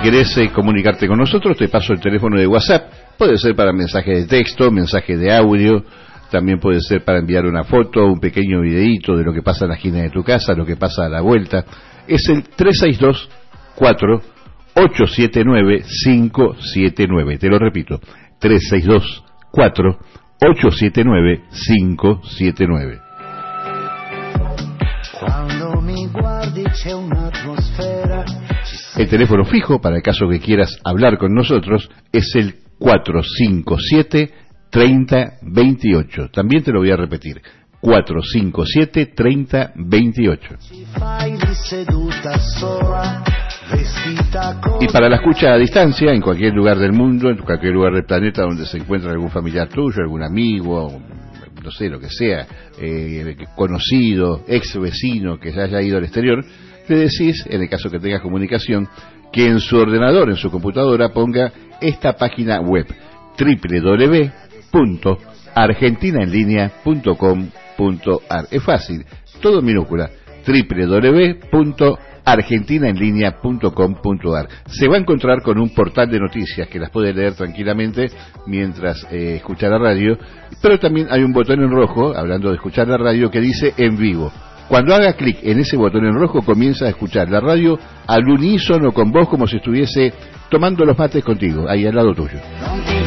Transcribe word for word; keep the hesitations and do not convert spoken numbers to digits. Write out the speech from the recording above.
querés eh, comunicarte con nosotros, te paso el teléfono de WhatsApp. Puede ser para mensaje de texto, mensaje de audio, también puede ser para enviar una foto, un pequeño videíto de lo que pasa en la esquina de tu casa, lo que pasa a la vuelta. Es el tres seis dos, cuatro ocho siete nueve, cinco siete nueve. Te lo repito, tres seis dos, cuatro ocho siete nueve, cinco siete nueve. El teléfono fijo, para el caso que quieras hablar con nosotros, es el cuatro cinco siete, treinta veintiocho. También te lo voy a repetir, cuatro cinco siete, treinta veintiocho. Y para la escucha a distancia, en cualquier lugar del mundo, en cualquier lugar del planeta donde se encuentre algún familiar tuyo, algún amigo, no sé, lo que sea, eh, conocido, ex vecino que ya haya ido al exterior, le decís, en el caso que tengas comunicación, que en su ordenador, en su computadora, ponga esta página web, doble u doble u doble u punto argentina en línea punto com punto a r. Es fácil, todo en minúscula, doble u doble u doble u punto argentina en línea punto com punto a r. Se va a encontrar con un portal de noticias que las puede leer tranquilamente mientras eh, escucha la radio, pero también hay un botón en rojo, hablando de escuchar la radio, que dice en vivo. Cuando haga clic en ese botón en rojo, comienza a escuchar la radio al unísono con vos, como si estuviese tomando los mates contigo, ahí al lado tuyo.